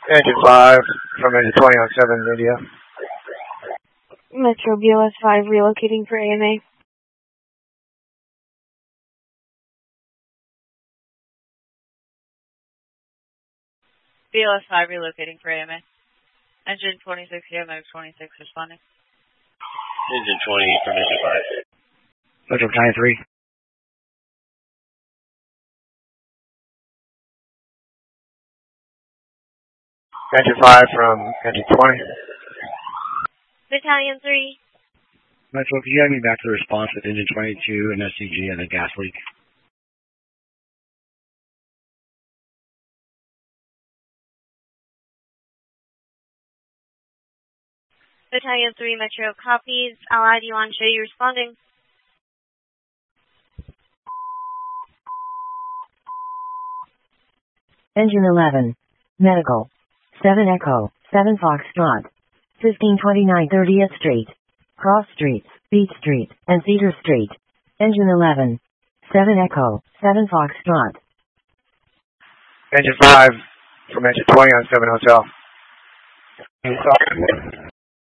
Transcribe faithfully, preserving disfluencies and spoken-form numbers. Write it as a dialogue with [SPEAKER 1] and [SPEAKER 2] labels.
[SPEAKER 1] Engine five from engine twenty on seven India.
[SPEAKER 2] Metro B L S five relocating for A M A.
[SPEAKER 3] B L S five relocating for A M A. Engine twenty-six here, Metro twenty-six responding.
[SPEAKER 4] Engine twenty from engine five.
[SPEAKER 1] Metro ninety-three. Engine five from engine twenty.
[SPEAKER 2] Battalion three.
[SPEAKER 5] Metro, can you have me back to the response with engine twenty-two and S C G and a gas leak?
[SPEAKER 2] Battalion three, Metro copies. Allied Yuan Shay responding.
[SPEAKER 6] Engine eleven. Medical. seven Echo, seven Foxtrot. fifteen twenty-nine thirtieth Street. Cross Streets, Beach Street, and Cedar Street. Engine eleven. seven Echo, seven Foxtrot.
[SPEAKER 1] Engine five from engine twenty on seven Hotel.